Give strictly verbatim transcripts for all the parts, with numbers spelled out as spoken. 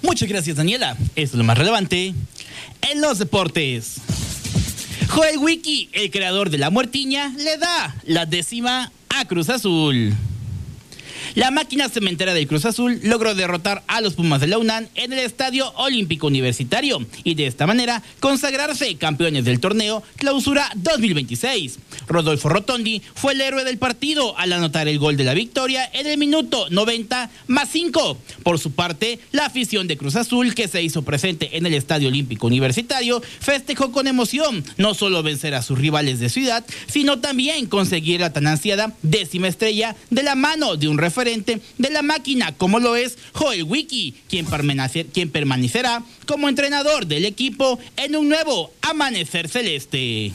Muchas gracias, Daniela. Esto es lo más relevante en los deportes. Joel Wiki, el creador de la muertiña, le da la décima a Cruz Azul. La máquina cementera del Cruz Azul logró derrotar a los Pumas de la UNAM en el Estadio Olímpico Universitario y de esta manera consagrarse campeones del torneo Clausura dos mil veintiséis. Rodolfo Rotondi fue el héroe del partido al anotar el gol de la victoria en el minuto noventa más cinco. Por su parte, la afición de Cruz Azul, que se hizo presente en el Estadio Olímpico Universitario, festejó con emoción no solo vencer a sus rivales de ciudad, sino también conseguir la tan ansiada décima estrella de la mano de un referente de la máquina, como lo es Joel Wiki, quien, permanecer, quien permanecerá como entrenador del equipo en un nuevo amanecer celeste.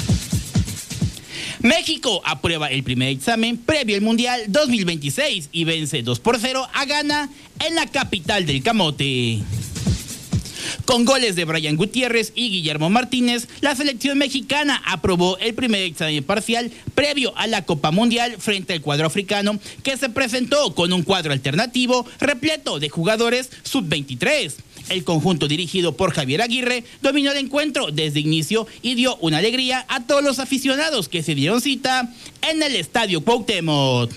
México aprueba el primer examen previo al Mundial dos mil veintiséis y vence dos por cero a Ghana en la capital del camote. Con goles de Brian Gutiérrez y Guillermo Martínez, la selección mexicana aprobó el primer examen parcial previo a la Copa Mundial frente al cuadro africano, que se presentó con un cuadro alternativo repleto de jugadores sub veintitrés. El conjunto dirigido por Javier Aguirre dominó el encuentro desde inicio y dio una alegría a todos los aficionados que se dieron cita en el Estadio Cuauhtémoc.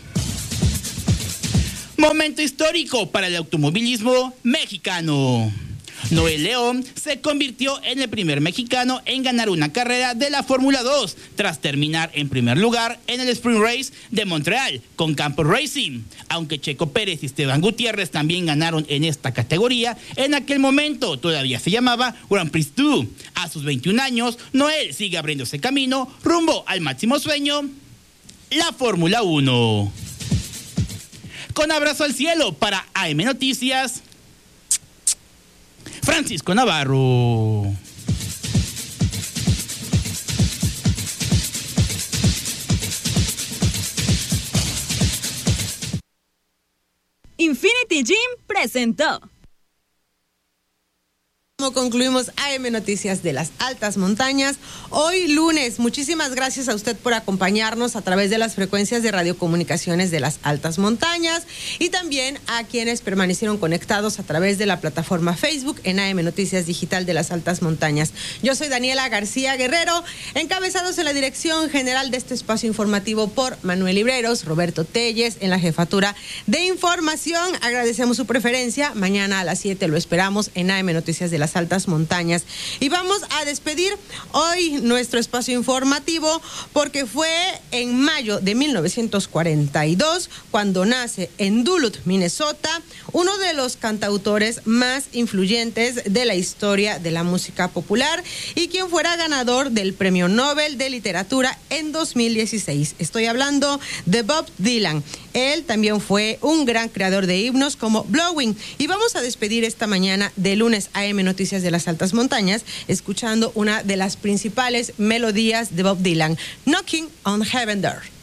Momento histórico para el automovilismo mexicano. Noel León se convirtió en el primer mexicano en ganar una carrera de la Fórmula dos tras terminar en primer lugar en el Sprint Race de Montreal con Campos Racing. Aunque Checo Pérez y Esteban Gutiérrez también ganaron en esta categoría, en aquel momento todavía se llamaba Grand Prix dos. A sus veintiún años, Noel sigue abriéndose camino rumbo al máximo sueño, la Fórmula uno. Con abrazo al cielo para A M Noticias, Francisco Navarro. Infinity Gym presentó. Como concluimos A M Noticias de las Altas Montañas, hoy lunes. Muchísimas gracias a usted por acompañarnos a través de las frecuencias de radiocomunicaciones de las Altas Montañas y también a quienes permanecieron conectados a través de la plataforma Facebook en A M Noticias Digital de las Altas Montañas. Yo soy Daniela García Guerrero, encabezados en la dirección general de este espacio informativo por Manuel Libreros, Roberto Telles en la jefatura de información. Agradecemos su preferencia. Mañana a las siete lo esperamos en A M Noticias de las Altas Montañas. Y vamos a despedir hoy nuestro espacio informativo porque fue en mayo de mil novecientos cuarenta y dos cuando nace en Duluth, Minnesota, uno de los cantautores más influyentes de la historia de la música popular y quien fuera ganador del Premio Nobel de Literatura en dos mil dieciséis. Estoy hablando de Bob Dylan. Él también fue un gran creador de himnos como Blowing. Y vamos a despedir esta mañana de lunes A M Noticias de las Altas Montañas escuchando una de las principales melodías de Bob Dylan, Knocking on Heaven Door.